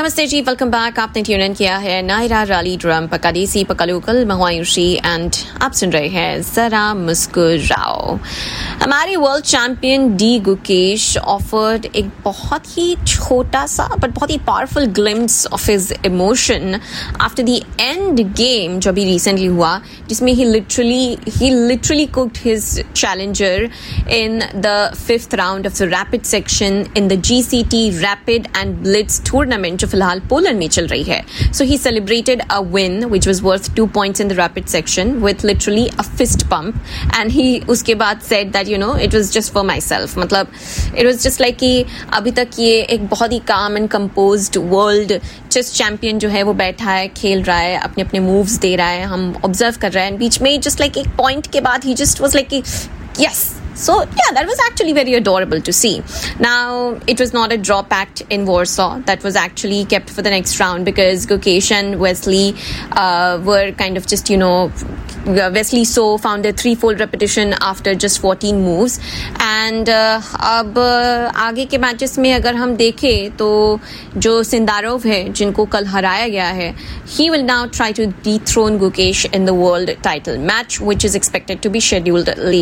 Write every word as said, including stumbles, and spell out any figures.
नमस्ते जी, welcome back. आपने tune in किया है नायरा रैली ड्रम पकादेसी पकालोकल महुआयुषी एंड आप सुन रहे हैं जरा मुस्कुराओ। हमारे world champion D Gukesh offered एक बहुत ही छोटा सा बट बहुत ही powerful glimpse of his emotion after the end game जो अभी रिसेंटली हुआ, जिसमें ही literally he literally cooked his challenger in the fifth round of the rapid section in the ji C T rapid and Blitz tournament जो फिलहाल Poland में चल रही है। सो ही celebrated a win which was worth two points in the rapid section with literally a fist pump and he उसके बाद said that you know it was just for my self. मतलब it was just like कि अभी तक ये एक बहुत ही काम and composed world chess champion जो है वो बैठा है, खेल रहा है, अपने अपने मूव्स दे रहा है, हम ऑब्जर्व कर रहे हैं, बीच में जस्ट लाइक एक पॉइंट के बाद ही just was like yes. So yeah, that was actually very adorable to see. Now it was not a draw pact in Warsaw. That was actually kept for the next round because Gukesh and Wesley uh, were kind of just you know Wesley So found a threefold repetition after just fourteen moves. And uh, अब आगे के matches में अगर हम देखें तो जो Sindarov है जिनको कल हराया गया है, he will now try to dethrone Gukesh in the world title match which is expected to be scheduled later.